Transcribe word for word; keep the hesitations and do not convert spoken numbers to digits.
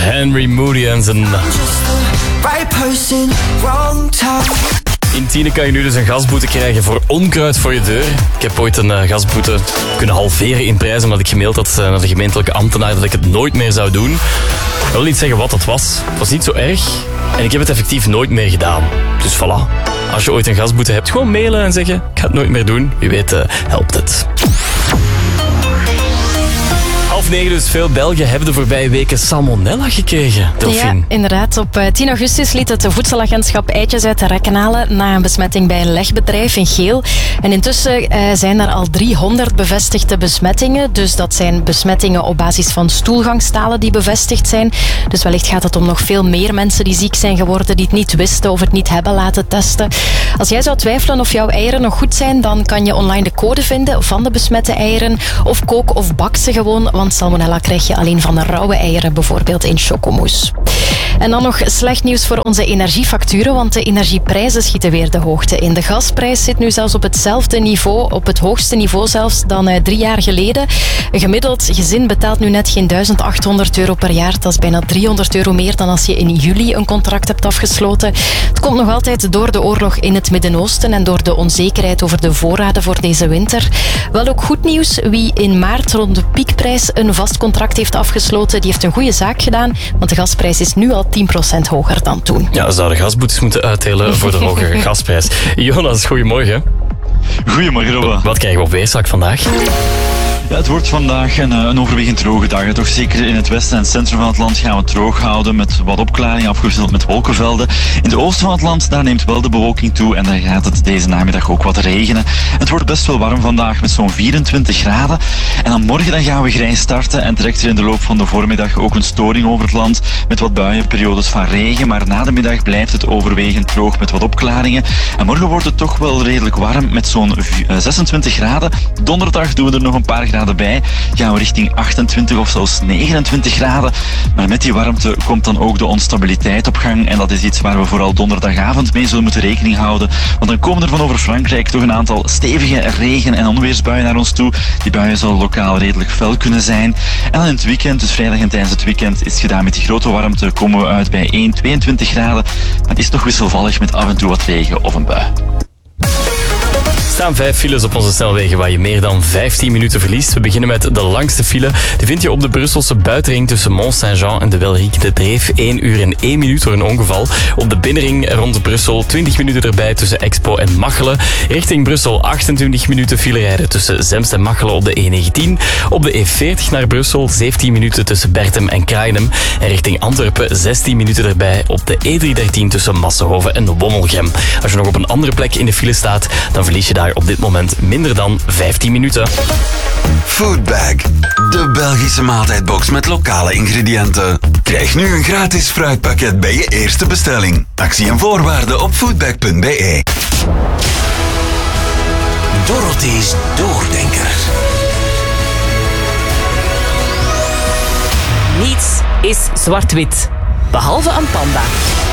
Henry Moody en zijn... In Tiene kan je nu dus een gasboete krijgen voor onkruid voor je deur. Ik heb ooit een uh, gasboete kunnen halveren in prijs omdat ik gemaild had uh, naar de gemeentelijke ambtenaar dat ik het nooit meer zou doen. Ik wil niet zeggen wat het was. Het was niet zo erg en ik heb het effectief nooit meer gedaan. Dus voilà. Als je ooit een gasboete hebt, gewoon mailen en zeggen ik ga het nooit meer doen. Wie weet uh, helpt het. Half negen, dus veel Belgen hebben de voorbije weken salmonella gekregen. Delphine. Ja, inderdaad. Op tien augustus liet het voedselagentschap eitjes uit de rekken halen na een besmetting bij een legbedrijf in Geel. En intussen uh, zijn er al driehonderd bevestigde besmettingen. Dus dat zijn besmettingen op basis van stoelgangstalen die bevestigd zijn. Dus wellicht gaat het om nog veel meer mensen die ziek zijn geworden, die het niet wisten of het niet hebben laten testen. Als jij zou twijfelen of jouw eieren nog goed zijn, dan kan je online de code vinden van de besmette eieren. Of kook of bak ze gewoon, want salmonella krijg je alleen van de rauwe eieren, bijvoorbeeld in chocomousse. En dan nog slecht nieuws voor onze energiefacturen, want de energieprijzen schieten weer de hoogte in. De gasprijs zit nu zelfs op hetzelfde niveau, op het hoogste niveau zelfs dan uh, drie jaar geleden. Een gemiddeld gezin betaalt nu net geen duizend achthonderd euro per jaar. Dat is bijna driehonderd euro meer dan als je in juli een contract hebt afgesloten. Het komt nog altijd door de oorlog in het Midden-Oosten en door de onzekerheid over de voorraden voor deze winter. Wel ook goed nieuws, wie in maart rond de piekprijs een vast contract heeft afgesloten, die heeft een goede zaak gedaan, want de gasprijs is nu al tien procent hoger dan toen. Ja, ze zouden gasboetes moeten uitdelen voor de hogere gasprijs. Jonas, goedemorgen. Goedemorgen, Robbe. Wat krijgen we op weerslag vandaag? Ja, het wordt vandaag een, een overwegend droge dag. Toch zeker in het westen en het centrum van het land gaan we het droog houden met wat opklaringen afgewisseld met wolkenvelden. In de oosten van het land, daar neemt wel de bewolking toe en daar gaat het deze namiddag ook wat regenen. Het wordt best wel warm vandaag met zo'n vierentwintig graden. En dan morgen dan gaan we grijs starten en trekt er in de loop van de voormiddag ook een storing over het land met wat buien, periodes van regen. Maar na de middag blijft het overwegend droog met wat opklaringen. En morgen wordt het toch wel redelijk warm met zo'n zesentwintig graden. Donderdag doen we er nog een paar graden bij. Gaan we richting achtentwintig of zelfs negenentwintig graden. Maar met die warmte komt dan ook de onstabiliteit op gang. En dat is iets waar we vooral donderdagavond mee zullen moeten rekening houden. Want dan komen er van over Frankrijk toch een aantal stevige regen- en onweersbuien naar ons toe. Die buien zullen lokaal redelijk fel kunnen zijn. En dan in het weekend, dus vrijdag en tijdens het weekend, is het gedaan met die grote warmte. Komen we uit bij één, tweeëntwintig graden. Maar het is toch wisselvallig met af en toe wat regen of een bui. Er staan vijf files op onze snelwegen waar je meer dan vijftien minuten verliest. We beginnen met de langste file. Die vind je op de Brusselse buitenring tussen Mont-Saint-Jean en de Welriek de Dreef. één uur en één minuut door een ongeval. Op de binnenring rond Brussel twintig minuten erbij tussen Expo en Machelen. Richting Brussel achtentwintig minuten file rijden tussen Zemst en Machelen op de E negentien. Op de E veertig naar Brussel zeventien minuten tussen Berchem en Kraaienhem. En richting Antwerpen zestien minuten erbij op de E driehonderddertien tussen Massenhoven en Wommelgem. Als je nog op een andere plek in de file staat, dan verlies je daar op dit moment minder dan vijftien minuten. Foodbag, de Belgische maaltijdbox met lokale ingrediënten. Krijg nu een gratis fruitpakket bij je eerste bestelling. Actie en voorwaarden op foodbag punt b e. Dorothy's Doordenker. Niets is zwart-wit, behalve een panda.